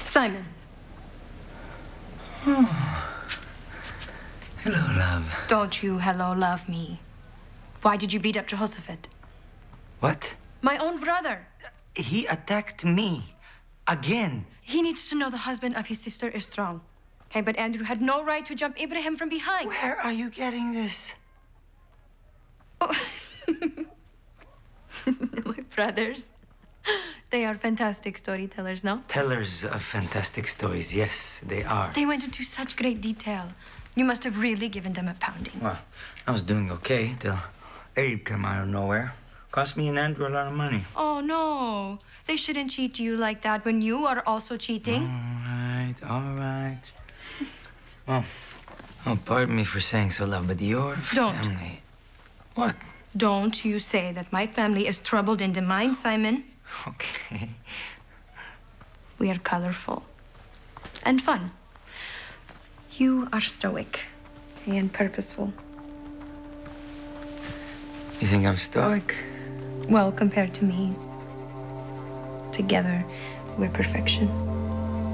Simon. Hello, love. Don't you hello love me. Why did you beat up Jehoshaphat? What? My own brother. He attacked me. Again. He needs to know the husband of his sister is strong. Okay, but Andrew had no right to jump Abraham from behind. Where are you getting this? Oh. My brothers. They are fantastic storytellers, no? Tellers of fantastic stories, yes, they are. They went into such great detail. You must have really given them a pounding. Well, I was doing okay till Abe came out of nowhere. Cost me and Andrew a lot of money. Oh, no. They shouldn't cheat you like that when you are also cheating. All right. Well, oh, pardon me for saying so, love, but your family... What? Don't you say that my family is troubled in the mind, Simon. Okay. We are colorful and fun. You are stoic and purposeful. You think I'm stoic? Well, compared to me, together, we're perfection.